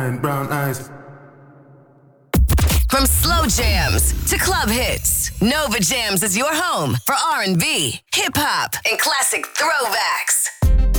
and brown eyes. From slow jams to club hits, Nova Jams is your home for R&B, hip hop, and classic throwbacks.